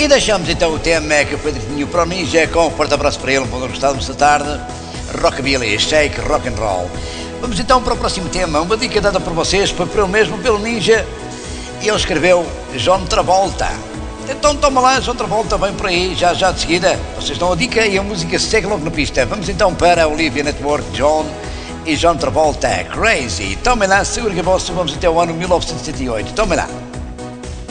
E deixamos então o tema que foi direitinho para o Ninja, com um forte abraço para ele, um bom gostado desta tarde. Rockabilly, shake, rock and roll. Vamos então para o próximo tema, uma dica dada por vocês, foi por ele mesmo, pelo Ninja, e ele escreveu John Travolta. Então toma lá, John Travolta vem por aí, já de seguida, vocês dão a dica e a música segue logo na pista. Vamos então para a Olivia Network, John e John Travolta, Crazy. Tomem lá, segura que é vosso, vamos até o ano 1978, tomem lá.